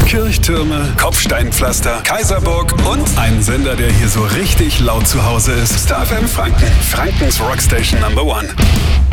Kirchtürme, Kopfsteinpflaster, Kaiserburg und ein Sender, der hier so richtig laut zu Hause ist. Star FM Franken, Frankens Rockstation Number 1.